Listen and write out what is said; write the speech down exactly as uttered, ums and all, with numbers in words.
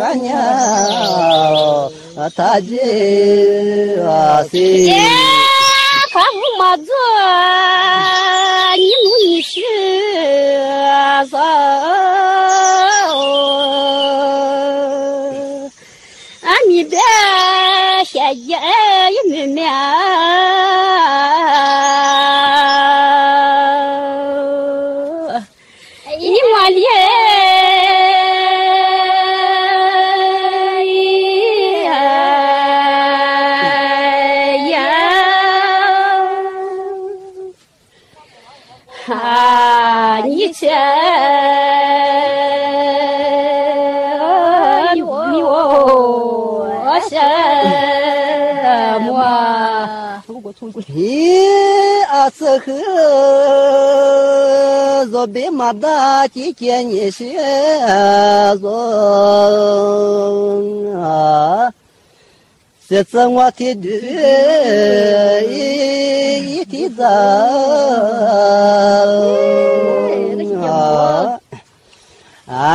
干娘他这啊是耶看不嘛做你母你是啥啊你别下夜也没面你妈的啊，你这你我什么？ 你啊这个若别马达几件你是若啊。这次我的对一提早。